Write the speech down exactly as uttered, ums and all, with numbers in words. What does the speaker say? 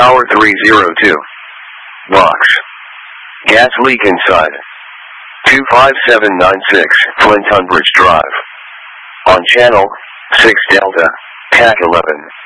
Tower three zero two. Box. Gas leak inside. two five seven nine six, Flint Tunbridge Drive. On channel, six Delta, T A C eleven.